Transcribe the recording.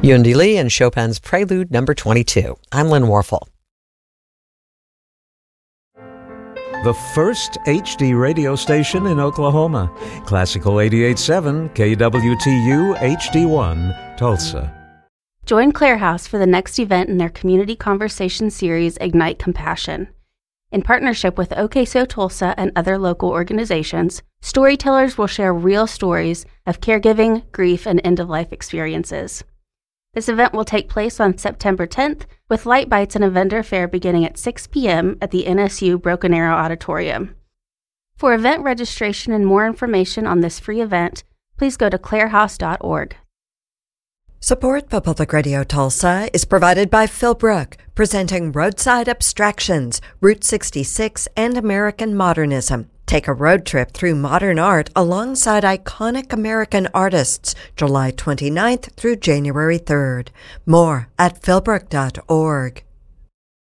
Yundi Lee and Chopin's Prelude Number 22. I'm Lynn Warfel. The first HD radio station in Oklahoma. Classical 88.7 KWTU HD1, Tulsa. Join Clare House for the next event in their community conversation series, Ignite Compassion. In partnership with OK So Tulsa and other local organizations, storytellers will share real stories of caregiving, grief, and end-of-life experiences. This event will take place on September 10th with light bites and a vendor fair beginning at 6 p.m. at the NSU Broken Arrow Auditorium. For event registration and more information on this free event, please go to clarehouse.org. Support for Public Radio Tulsa is provided by Philbrook, presenting Roadside Abstractions, Route 66, and American Modernism. Take a road trip through modern art alongside iconic American artists, July 29th through January 3rd. More at philbrook.org.